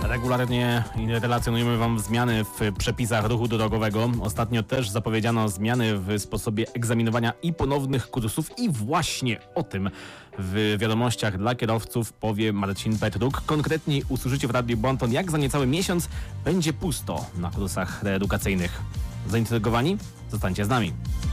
Regularnie relacjonujemy Wam zmiany w przepisach ruchu drogowego. Ostatnio też zapowiedziano zmiany w sposobie egzaminowania i ponownych kursów i właśnie o tym w wiadomościach dla kierowców powie Marcin Petruk. Konkretniej usłyszycie w Radiu Bonton, jak za niecały miesiąc będzie pusto na kursach reedukacyjnych. Zaintrygowani? Zostańcie z nami.